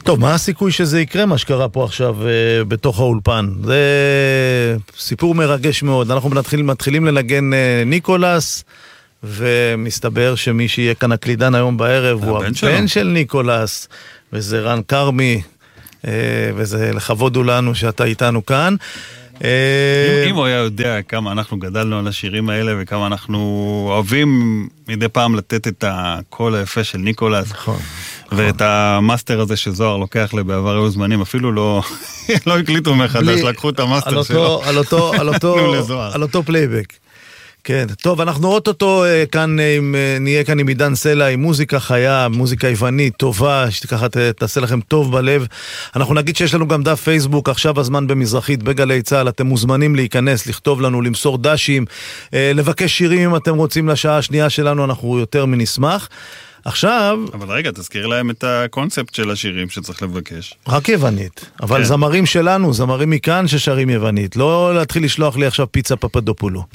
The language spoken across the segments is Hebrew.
טוב, מה הסיכוי שזה יקרה, מה שקרה פה עכשיו בתוך האולפן? זה סיפור מרגש מאוד. אנחנו מתחילים לנגן ניקולס, ומסתבר שמי שיהיה כאן הקלידן היום בערב הוא הבן של ניקולס, וזה רן קרמי, וזה לכבוד הוא לנו שאתה איתנו כאן. אם הוא היה יודע כמה אנחנו גדלנו על השירים האלה וכמה אנחנו אוהבים מדי פעם לתת את הקול היפה של ניקולס, נכון, ואת המאסטר הזה שזוהר לוקח בעבר היו זמנים, אפילו לא הקליטו מחדש, לקחו את המאסטר שלו על אותו פלייבק. כן, טוב, אנחנו רואות אותו כאן, נהיה כאן עם עידן סלע, עם מוזיקה חיה, מוזיקה יוונית, טובה, שככה תעשה לכם טוב בלב. אנחנו נגיד שיש לנו גם דף פייסבוק, עכשיו הזמן במזרחית, בגלי צהל, אתם מוזמנים להיכנס, לכתוב לנו, למסור דשים, לבקש שירים אם אתם רוצים לשעה השנייה שלנו, אנחנו יותר מנשמח. עכשיו... אבל רגע, תזכיר להם את הקונספט של השירים שצריך לבקש. רק יוונית. אבל כן. זמרים שלנו, זמרים מכאן ששרים יוונית. לא להתחיל לשלוח לי עכשיו פיצה פפדופולו.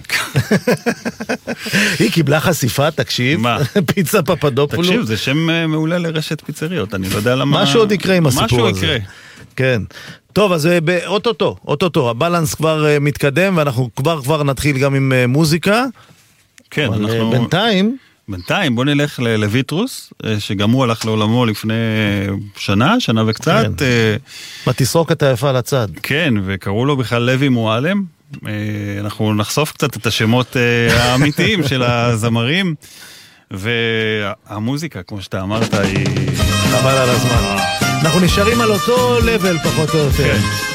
היא קיבלה חשיפה, תקשיב. מה? פיצה פפדופולו. תקשיב, זה שם מעולה לרשת פיצריות. אני לא יודע למה... משהו עוד יקרה עם הסיפור הזה. משהו יקרה. כן. טוב, אז אוטוטו, הבלנס כבר מתקדם, ואנחנו כבר נתחיל גם עם מוזיקה. כן, אנחנו... בינתיים, בוא נלך לויטרוס, שגם הוא הלך לעולמו לפני שנה וקצת. בתסרוק את היפה לצד. כן, וקראו לו בכלל לוי מועלם. אנחנו נחשוף קצת את השמות האמיתיים של הזמרים, והמוזיקה, כמו שאתה אמרת, היא... חבל על הזמן. אנחנו נשארים על אותו לבל פחות או יותר. כן.